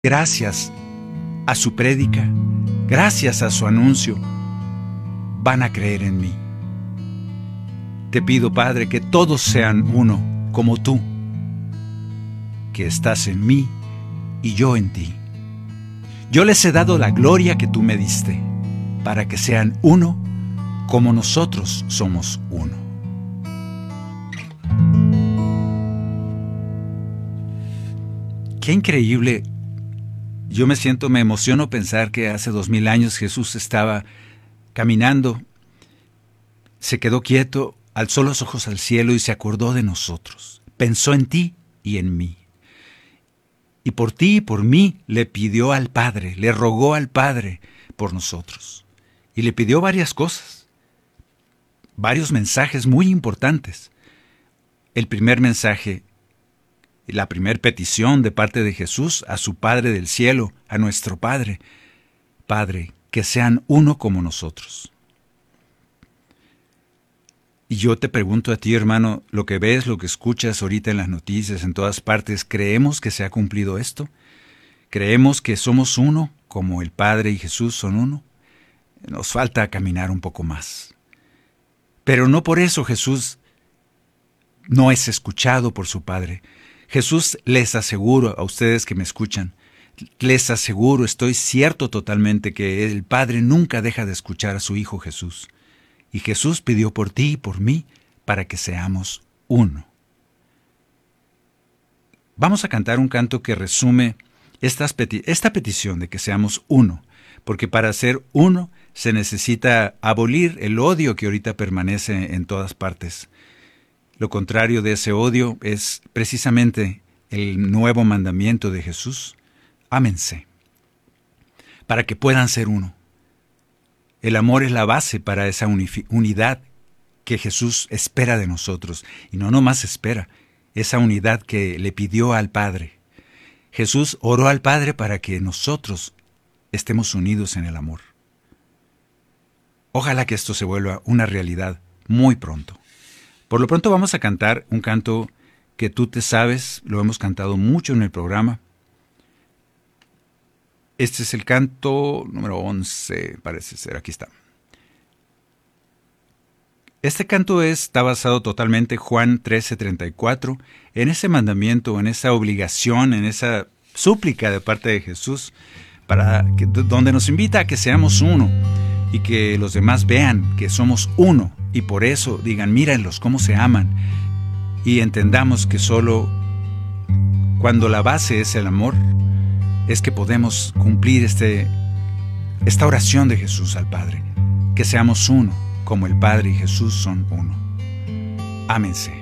gracias a su prédica, gracias a su anuncio, van a creer en mí. Te pido, Padre, que todos sean uno, como tú, que estás en mí y yo en ti. Yo les he dado la gloria que tú me diste, para que sean uno, como nosotros somos uno. Qué increíble. Yo me emociono pensar que hace 2000 años Jesús estaba caminando, se quedó quieto, alzó los ojos al cielo y se acordó de nosotros. Pensó en ti y en mí. Y por ti y por mí le pidió al Padre, le rogó al Padre por nosotros. Y le pidió varias cosas, varios mensajes muy importantes. El primer mensaje, la primera petición de parte de Jesús a su Padre del cielo, a nuestro Padre: Padre, que sean uno como nosotros. Y yo te pregunto a ti, hermano, lo que ves, lo que escuchas ahorita en las noticias, en todas partes, ¿creemos que se ha cumplido esto? ¿Creemos que somos uno, como el Padre y Jesús son uno? Nos falta caminar un poco más. Pero no por eso Jesús no es escuchado por su Padre. Jesús, les aseguro a ustedes que me escuchan, les aseguro, estoy cierto totalmente que el Padre nunca deja de escuchar a su Hijo Jesús. Y Jesús pidió por ti y por mí para que seamos uno. Vamos a cantar un canto que resume esta petición de que seamos uno, porque para ser uno se necesita abolir el odio que ahorita permanece en todas partes. Lo contrario de ese odio es precisamente el nuevo mandamiento de Jesús: ámense, para que puedan ser uno. El amor es la base para esa unidad que Jesús espera de nosotros, y no nomás espera, esa unidad que le pidió al Padre. Jesús oró al Padre para que nosotros estemos unidos en el amor. Ojalá que esto se vuelva una realidad muy pronto. Por lo pronto vamos a cantar un canto que tú te sabes, lo hemos cantado mucho en el programa. Este es el canto número 11, parece ser, aquí está. Este canto está basado totalmente en Juan 13:34, en ese mandamiento, en esa obligación, en esa súplica de parte de Jesús, donde nos invita a que seamos uno y que los demás vean que somos uno, y por eso digan: mírenlos cómo se aman, y entendamos que solo cuando la base es el amor es que podemos cumplir esta oración de Jesús al Padre, que seamos uno, como el Padre y Jesús son uno. Ámense.